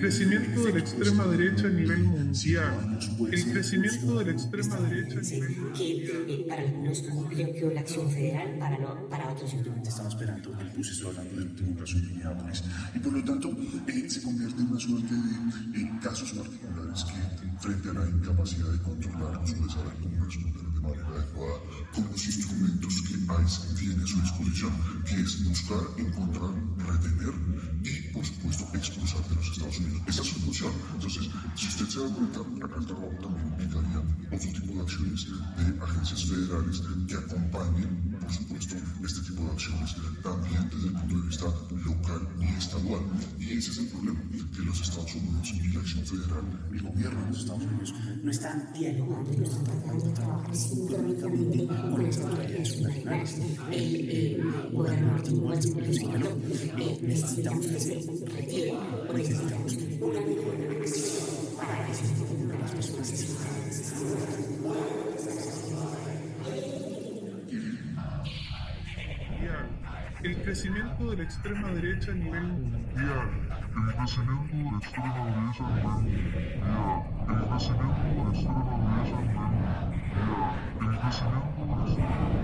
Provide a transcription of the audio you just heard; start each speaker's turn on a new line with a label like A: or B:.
A: crecimiento de la extrema derecha a nivel mundial. El crecimiento de la extrema derecha a nivel mundial.
B: Que para algunos creo que la acción federal, para otros
C: Simplemente estamos esperando el bus, estoy hablando del último caso en Minneapolis. Y por lo tanto, se convierte en una suerte de casos particulares que, frente a la incapacidad de controlarlos o de saber cómo responder de manera adecuada con los instrumentos que ICE tiene a su disposición, que es buscar, encontrar, retener y, por supuesto, expulsar de los Estados Unidos. Esa es su función. Entonces, si usted se da cuenta, acá el trabajo también implicaría otro tipo de acciones de agencias federales que acompañen, por supuesto, este tipo de acciones también desde el punto de vista local y estadual. Y ese es el problema, que los Estados Unidos y la acción federal, el gobierno de los Estados Unidos, no están dialogando, no están tratando de trabajar sincrónicamente con las autoridades nacionales. El gobernador Tim Walz lo señaló. Necesitamos ese retiro, o necesitamos una mejor acción para que se entiendan las personas asesinadas.
A: El crecimiento de la extrema derecha a nivel mundial.
D: El crecimiento de la extrema derecha a nivel mundial. El crecimiento de la extrema derecha a nivel mundial. El crecimiento de la extrema